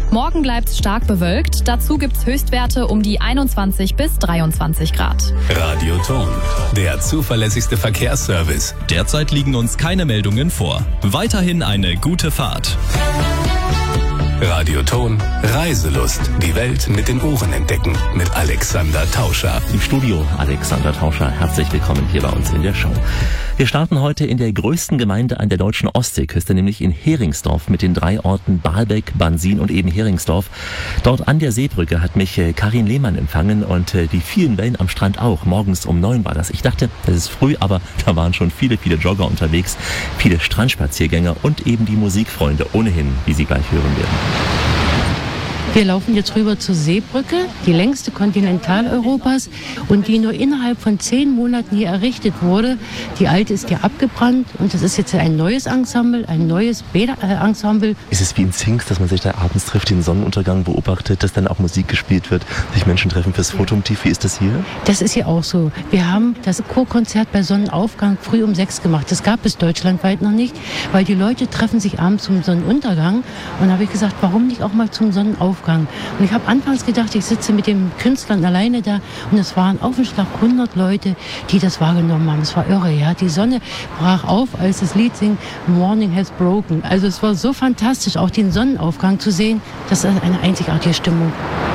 Morgen bleibt es stark bewölkt. Dazu gibt es Höchstwerte um die 21 bis 23 Grad. Radioton, der zuverlässigste Verkehrsservice. Derzeit liegen uns keine Meldungen vor. Weiterhin eine gute Fahrt. Radioton, Reiselust. Die Welt mit den Ohren entdecken. Mit Alexander Tauscher. Im Studio Alexander Tauscher. Herzlich willkommen hier bei uns in der Show. Wir starten heute in der größten Gemeinde an der deutschen Ostseeküste, nämlich in Heringsdorf mit den 3 Orten Baalbek, Bansin und eben Heringsdorf. Dort an der Seebrücke hat mich Karin Lehmann empfangen und die vielen Wellen am Strand auch. Morgens um 9 war das. Ich dachte, es ist früh, aber da waren schon viele Jogger unterwegs, viele Strandspaziergänger und eben die Musikfreunde ohnehin, wie Sie gleich hören werden. Wir laufen jetzt rüber zur Seebrücke, die längste Kontinentaleuropas und die nur innerhalb von 10 Monaten hier errichtet wurde. Die alte ist hier abgebrannt und das ist jetzt ein neues Ensemble, ein neues Bäderensemble. Ist es wie in Zinks, dass man sich da abends trifft, den Sonnenuntergang beobachtet, dass dann auch Musik gespielt wird, sich Menschen treffen fürs Fotomotiv? Wie ist das hier? Das ist hier auch so. Wir haben das Chorkonzert bei Sonnenaufgang früh um 6 gemacht. Das gab es deutschlandweit noch nicht, weil die Leute treffen sich abends zum Sonnenuntergang. Und da habe ich gesagt, warum nicht auch mal zum Sonnenaufgang? Und ich habe anfangs gedacht, ich sitze mit den Künstlern alleine da und es waren auf den Schlag 100 Leute, die das wahrgenommen haben. Es war irre, ja. Die Sonne brach auf, als das Lied singt, Morning has broken. Also es war so fantastisch, auch den Sonnenaufgang zu sehen. Das ist eine einzigartige Stimmung.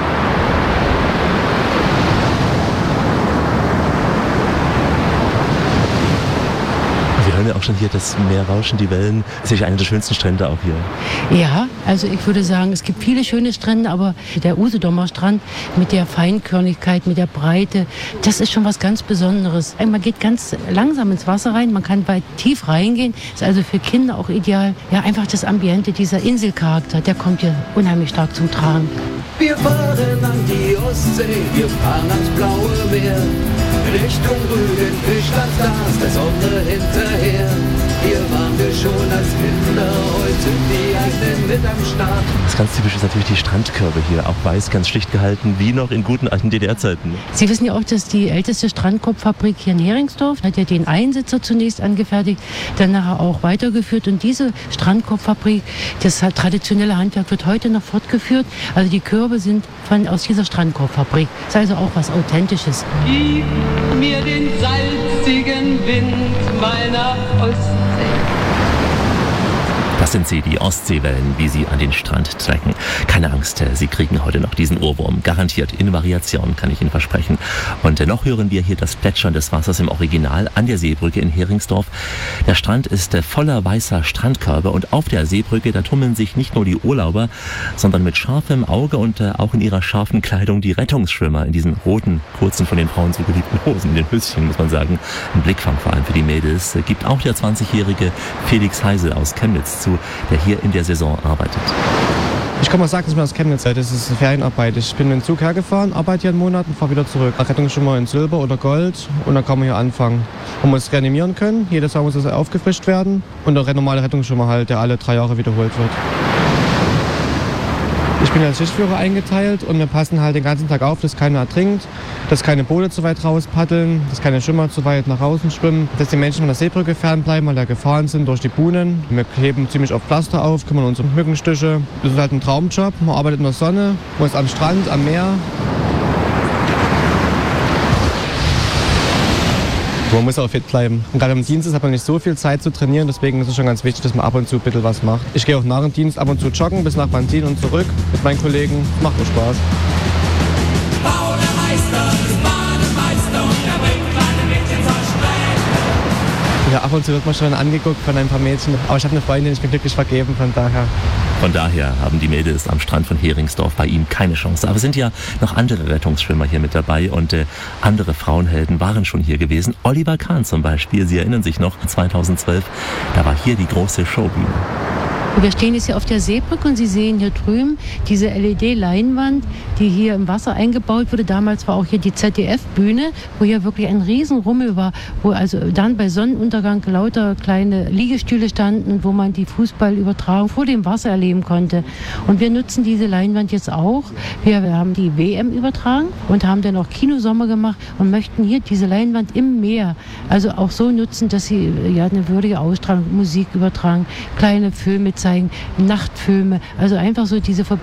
Wir hören ja auch schon hier das Meer rauschen, die Wellen. Das ist sicher einer der schönsten Strände auch hier. Ja, also ich würde sagen, es gibt viele schöne Strände, aber der Usedomer Strand mit der Feinkörnigkeit, mit der Breite, das ist schon was ganz Besonderes. Man geht ganz langsam ins Wasser rein, man kann weit tief reingehen, ist also für Kinder auch ideal. Ja, einfach das Ambiente, dieser Inselcharakter, der kommt hier unheimlich stark zum Tragen. Wir fahren an die Ostsee, wir fahren ans blaue Meer, Richtung Rügen, Fischland, Glas, der Sonne hinterher. Hier waren wir schon als Kinder, heute sind die Eigenen mit am Start. Das ganz typisch ist natürlich die Strandkörbe hier, auch weiß, ganz schlicht gehalten, wie noch in guten alten DDR-Zeiten. Sie wissen ja auch, dass die älteste Strandkorbfabrik hier in Heringsdorf hat ja den Einsitzer zunächst angefertigt, dann nachher auch weitergeführt. Und diese Strandkorbfabrik, das traditionelle Handwerk wird heute noch fortgeführt. Also die Körbe sind aus dieser Strandkorbfabrik. Das ist also auch was Authentisches. Gib mir den salzigen Wind meiner Ostsee. Das sind sie, die Ostseewellen, wie sie an den Strand trecken. Keine Angst, Sie kriegen heute noch diesen Ohrwurm. Garantiert in Variation, kann ich Ihnen versprechen. Und noch hören wir hier das Plätschern des Wassers im Original an der Seebrücke in Heringsdorf. Der Strand ist voller weißer Strandkörbe und auf der Seebrücke, da tummeln sich nicht nur die Urlauber, sondern mit scharfem Auge und auch in ihrer scharfen Kleidung die Rettungsschwimmer in diesen roten, kurzen, von den Frauen so geliebten Hosen, in den Höschen, muss man sagen. Ein Blickfang vor allem für die Mädels gibt auch der 20-jährige Felix Heisel aus Chemnitz zu, der hier in der Saison arbeitet. Ich komme aus Sachsen, aus Chemnitz. Das ist Ferienarbeit. Ich bin mit dem Zug hergefahren, arbeite hier einen Monat und fahre wieder zurück. Rettungsschwimmer in Silber oder Gold und dann kann man hier anfangen. Man muss reanimieren können, jedes Jahr muss es aufgefrischt werden und der normale Rettungsschwimmer halt, der alle 3 Jahre wiederholt wird. Ich bin als Schichtführer eingeteilt und wir passen halt den ganzen Tag auf, dass keiner ertrinkt, dass keine Boote zu weit raus paddeln, dass keine Schwimmer zu weit nach außen schwimmen, dass die Menschen von der Seebrücke fernbleiben, weil da Gefahren sind durch die Buhnen. Wir heben ziemlich oft Pflaster auf, kümmern uns um Mückenstiche. Das ist halt ein Traumjob. Man arbeitet in der Sonne, man ist am Strand, am Meer. Man muss auch fit bleiben. Und gerade im Dienst hat man nicht so viel Zeit zu trainieren, deswegen ist es schon ganz wichtig, dass man ab und zu ein bisschen was macht. Ich gehe auch nach dem Dienst ab und zu joggen bis nach Bansin und zurück mit meinen Kollegen. Macht mir Spaß. Ja, ab und zu wird man schon angeguckt von ein paar Mädchen. Aber ich habe eine Freundin, ich bin glücklich vergeben, von daher. Von daher haben die Mädels am Strand von Heringsdorf bei ihm keine Chance. Aber es sind ja noch andere Rettungsschwimmer hier mit dabei und andere Frauenhelden waren schon hier gewesen. Oliver Kahn zum Beispiel, Sie erinnern sich noch, 2012, da war hier die große Showbühne. Wir stehen jetzt hier auf der Seebrücke und Sie sehen hier drüben diese LED-Leinwand, die hier im Wasser eingebaut wurde. Damals war auch hier die ZDF-Bühne, wo hier wirklich ein Riesenrummel war, wo also dann bei Sonnenuntergang lauter kleine Liegestühle standen, wo man die Fußballübertragung vor dem Wasser erleben konnte. Und wir nutzen diese Leinwand jetzt auch. Wir haben die WM übertragen und haben dann auch Kinosommer gemacht und möchten hier diese Leinwand im Meer also auch so nutzen, dass sie ja eine würdige Ausstrahlung, Musik übertragen, kleine Filme zeigen, Nachtfilme, also einfach so diese